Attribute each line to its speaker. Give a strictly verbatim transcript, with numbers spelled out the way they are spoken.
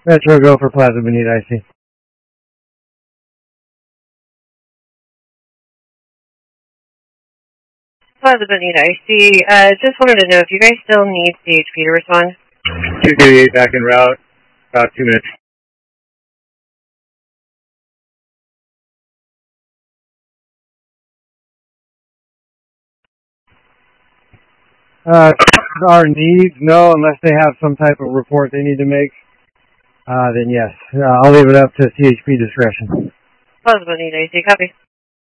Speaker 1: Metro, go for Plaza Bonita, I C.
Speaker 2: Plaza Bonita, I C. Uh, just wanted to know if you guys still need C H P to respond.
Speaker 3: two thirty-eight back en route, about two minutes.
Speaker 1: Uh, our needs, no, unless they have some type of report they need to make, uh, then yes. Uh, I'll leave it up to C H P discretion.
Speaker 2: Plaza Bonita, I C. Copy.